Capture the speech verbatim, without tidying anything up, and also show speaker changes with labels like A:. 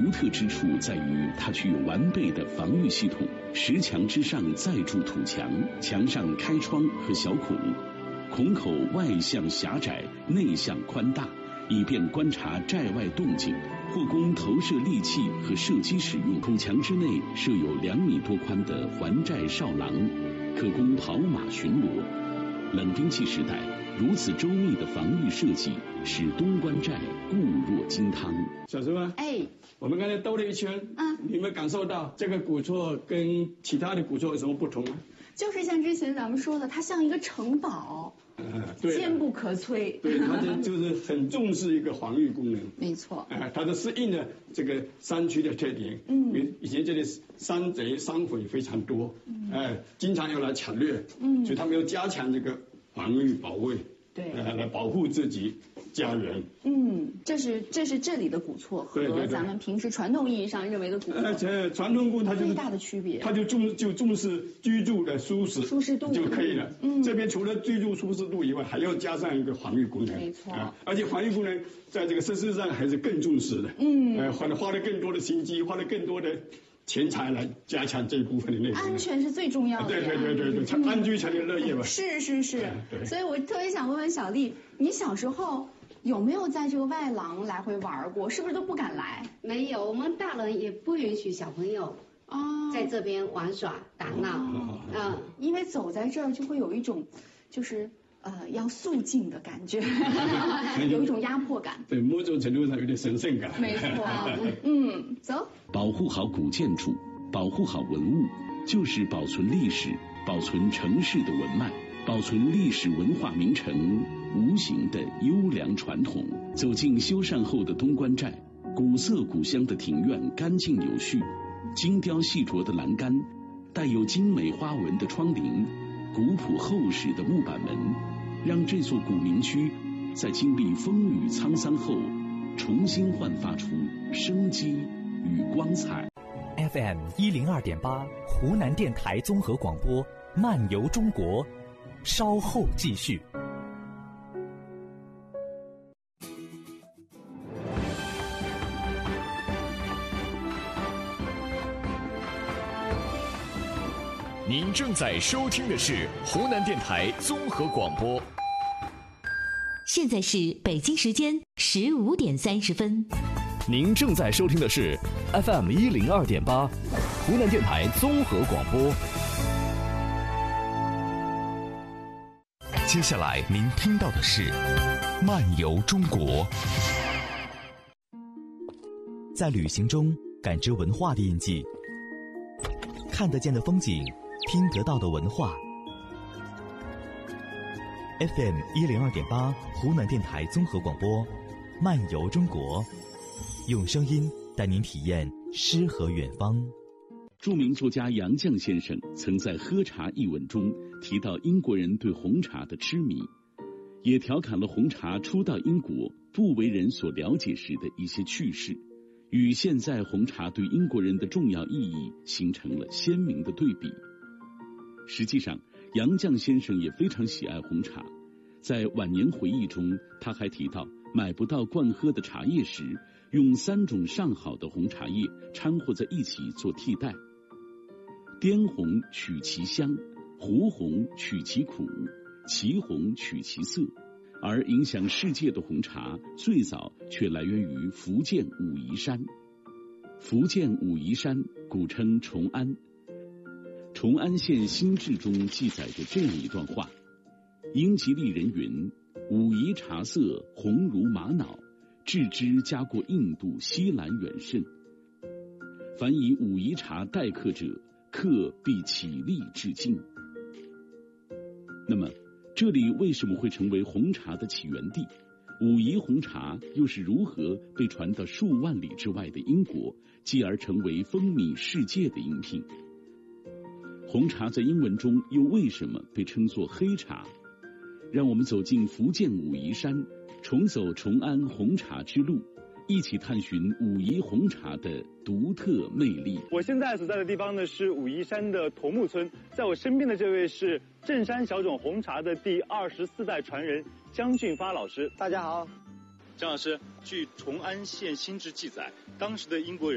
A: 独特之处在于它具有完备的防御系统，石墙之上再筑土墙，墙上开窗和小孔，孔口外向狭窄，内向宽大，以便观察寨外动静，或供投射利器和射击使用。土墙之内设有两米多宽的环寨哨廊，可供跑马巡逻。冷兵器时代，如此周密的防御设计，使东关寨固若金汤。
B: 小师傅，哎，我们刚才兜了一圈，嗯，你们感受到这个古厝跟其他的古厝有什么不同吗？
C: 就是像之前咱们说的，它像一个城堡，
B: 嗯，对，
C: 坚不可摧。
B: 对，它就就是很重视一个防御功能。
C: 没错。
B: 哎，它都适应了这个山区的特点。嗯，以前这里山贼山匪非常多，嗯，哎，经常要来抢掠，嗯，所以他们要加强这个防御保卫。对，呃，来保护自己家人。
C: 嗯，这是这是这里的古厝和咱们平时传统意义上认为的古厝，
B: 而且传统古它就是
C: 最大的区别，
B: 它就重就重视居住的舒适
C: 舒适度
B: 就可以了。嗯，这边除了居住舒适度以外，还要加上一个防御功能。
C: 没错，
B: 啊，而且防御功能在这个设施上还是更重视的。嗯，呃，花了花了更多的心机，花了更多的钱财来加强这一部分的内容。
C: 安全是最重要的。
B: 对对对对对，才安居才能乐业嘛。
C: 是是是，所以我特别想问问小丽，你小时候有没有在这个外廊来回玩过？是不是都不敢来？
D: 没有，我们大人也不允许小朋友哦在这边玩耍打闹。
C: 嗯，因为走在这儿就会有一种就是呃要肃静的感觉，有一种压迫感。
B: 对，某种程度上有点神圣感。
C: 没错。嗯，走。
A: 保护好古建筑，保护好文物，就是保存历史、保存城市的文脉，保存历史文化名城无形的优良传统。走进修缮后的东关寨，古色古香的庭院干净有序，精雕细琢的栏杆，带有精美花纹的窗棂，古朴厚实的木板门，让这座古民居在经历风雨沧桑后，重新焕发出生机与光彩。
E: F M 一零二点八，湖南电台综合广播，漫游中国，稍后继续。
F: 您正在收听的是湖南电台综合广播。
G: 现在是北京时间十五点三十分。
F: 您正在收听的是 F M 一零二点八，湖南电台综合广播。接下来您听到的是《漫游中国》。
E: 在旅行中感知文化的印记，看得见的风景，听得到的文化。F M 一零二点八，湖南电台综合广播，《漫游中国》，用声音带您体验诗和远方。
A: 著名作家杨绛先生曾在《喝茶》一文中提到英国人对红茶的痴迷，也调侃了红茶初到英国不为人所了解时的一些趣事，与现在红茶对英国人的重要意义形成了鲜明的对比。实际上，杨绛先生也非常喜爱红茶，在晚年回忆中，他还提到买不到惯喝的茶叶时，用三种上好的红茶叶掺和在一起做替代。滇红取其香，湖红取其苦，祁红取其色。而影响世界的红茶最早却来源于福建武夷山。福建武夷山古称崇安，崇安县新志中记载着这样一段话：英吉利人云，武夷茶色红如玛瑙，制之加过印度西兰远甚。凡以武夷茶待客者，客必起立致敬。那么这里为什么会成为红茶的起源地？武夷红茶又是如何被传到数万里之外的英国，继而成为风靡世界的饮品？红茶在英文中又为什么被称作黑茶？让我们走进福建武夷山，重走崇安红茶之路，一起探寻武夷红茶的独特魅力。
H: 我现在所在的地方呢是武夷山的桐木村，在我身边的这位是正山小种红茶的第二十四代传人江俊发老师。
I: 大家好。
H: 江老师，据崇安县新志记载，当时的英国人